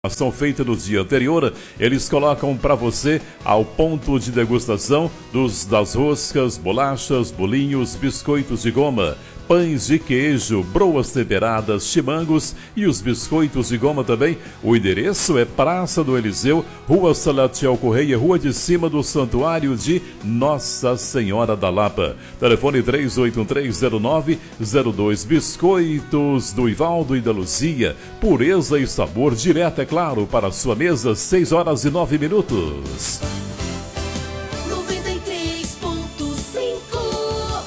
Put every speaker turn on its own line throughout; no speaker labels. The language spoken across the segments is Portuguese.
Ação feita no dia anterior, eles colocam para você ao ponto de degustação das roscas, bolachas, bolinhos, biscoitos de goma, pães de queijo, broas temperadas, chimangos e os biscoitos de goma também. O endereço é Praça do Eliseu, Rua Salatiel Correia, Rua de Cima do Santuário de Nossa Senhora da Lapa. Telefone 38130902. Biscoitos do Ivaldo e da Luzia, pureza e sabor direto, é claro, para a sua mesa, 6h09.
93.5.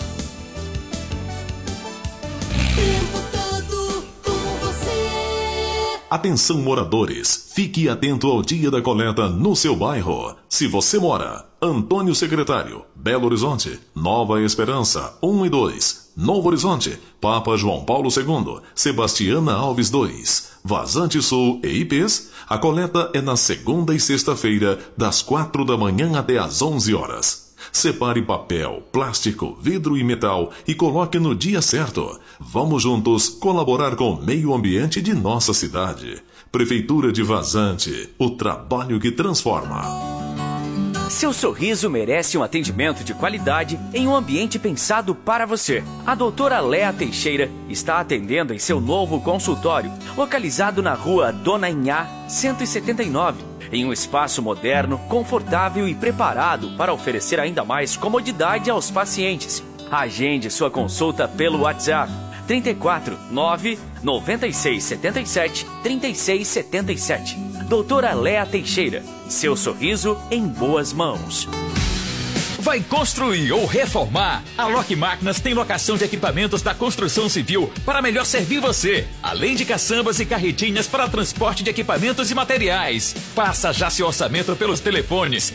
Tempo todo com você.
Atenção, moradores, fique atento ao dia da coleta no seu bairro. Se você mora Antônio Secretário, Belo Horizonte, Nova Esperança 1 e 2, Novo Horizonte, Papa João Paulo II, Sebastiana Alves 2, Vazante Sul e IPs, a coleta é na segunda e sexta-feira, das 4 da manhã até às 11 horas. Separe papel, plástico, vidro e metal e coloque no dia certo. Vamos juntos colaborar com o meio ambiente de nossa cidade. Prefeitura de Vazante, o trabalho que transforma.
Seu sorriso merece um atendimento de qualidade em um ambiente pensado para você. A doutora Léa Teixeira está atendendo em seu novo consultório, localizado na rua Dona Inhá, 179, em um espaço moderno, confortável e preparado para oferecer ainda mais comodidade aos pacientes. Agende sua consulta pelo WhatsApp 34 9 96 77 36 77. Doutora Léa Teixeira, seu sorriso em boas mãos.
Vai construir ou reformar? A Lock Máquinas tem locação de equipamentos da construção civil para melhor servir você, além de caçambas e carretinhas para transporte de equipamentos e materiais. Faça já seu orçamento pelos telefones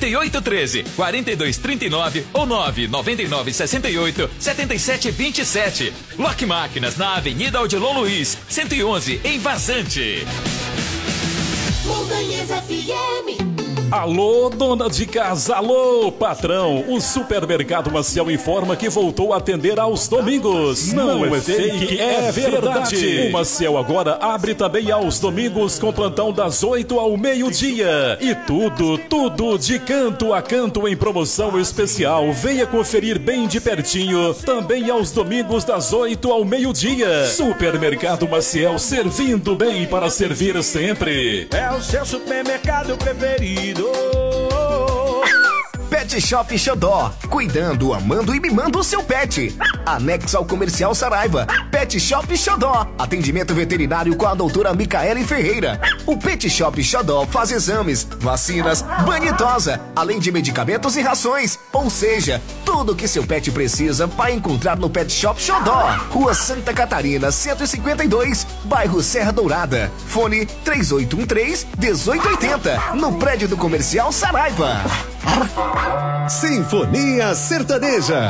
3813-4239 ou 99968-7727. Lock Máquinas na Avenida Odilon Luiz, 111, em Vazante.
Montanhas FM.
Alô, dona de casa, alô, patrão. O Supermercado Maciel informa que voltou a atender aos domingos. Não é fake, é verdade. O Maciel agora abre também aos domingos com plantão das 8 ao meio-dia. E tudo de canto a canto em promoção especial. Venha conferir bem de pertinho. Também aos domingos das 8 ao meio-dia. Supermercado Maciel, servindo bem para servir sempre.
É o seu supermercado preferido.
Pet Shop Xodó, cuidando, amando e mimando o seu pet. Anexo ao Comercial Saraiva. Pet Shop Xodó, atendimento veterinário com a doutora Micaele Ferreira. O Pet Shop Xodó faz exames, vacinas, banho e tosa, além de medicamentos e rações. Ou seja, tudo que seu pet precisa vai encontrar no Pet Shop Xodó. Rua Santa Catarina, 152, bairro Serra Dourada. Fone 3813-1880, no prédio do Comercial Saraiva.
Sinfonia Sertaneja.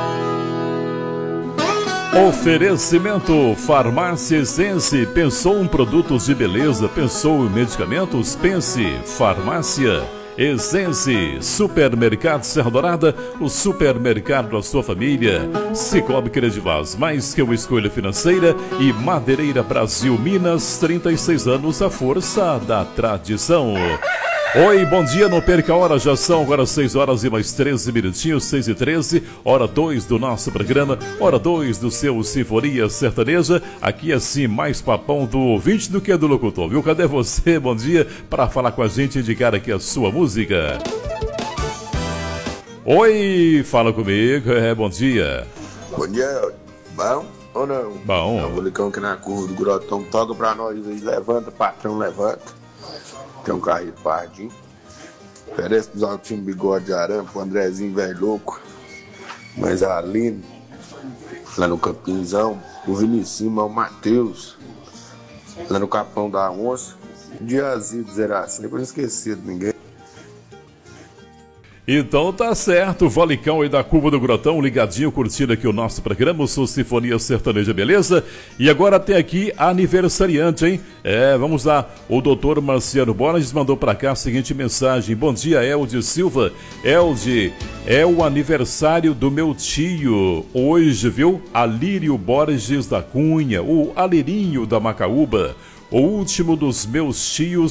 Oferecimento Farmácia Essence. Pensou em produtos de beleza? Pensou em medicamentos? Pense Farmácia Essence. Supermercado Serra Dourada, o supermercado da sua família. Cicobi Credivaz, mais que uma escolha financeira. E Madeireira Brasil Minas, 36 anos, a força da tradição. Oi, bom dia, não perca a hora, já são agora 6 horas e mais 13 minutinhos, 6h13, hora 2 do nosso programa, hora 2 do seu Sinfonia Sertaneja. Aqui assim, mais papão do ouvinte do que do locutor, viu? Cadê você? Bom dia, para falar com a gente e indicar aqui a sua música. Oi, fala comigo, bom dia.
Bom dia, bom ou não?
Bom.
Eu vou ligar aqui na curva do Grotão, toca pra nós, levanta, patrão, levanta. Tem um carro de pardinho. Oferece pros altinhos bigode de arame, pro Andrezinho velho louco. Mas a Aline, lá no Campinzão, o Vinicinho, o Matheus, lá no Capão da Onça. Diazinho do Zeraci, nem pra não esquecer de ninguém.
Então tá certo, Valicão aí da Curva do Grotão, ligadinho, curtindo aqui o nosso programa, o seu Sinfonia Sertaneja, beleza? E agora tem aqui aniversariante, hein? Vamos lá, o doutor Marciano Borges mandou pra cá a seguinte mensagem: bom dia, Elde Silva. Elde, é o aniversário do meu tio, hoje, viu? Alírio Borges da Cunha, o Alirinho da Macaúba. O último dos meus tios